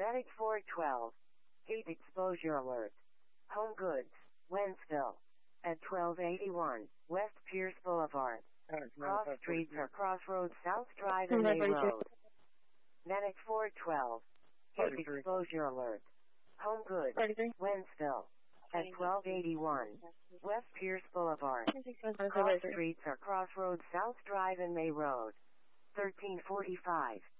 Medic 412. Heat exposure alert. Home Goods, Wentzville. At 1281 West Pierce Boulevard. Cross streets are Crossroads South Drive and May Road. Medic 412. Heat exposure alert. Home Goods, Wentzville. At 1281 West Pierce Boulevard. Cross streets are Crossroads South Drive and May Road. 1345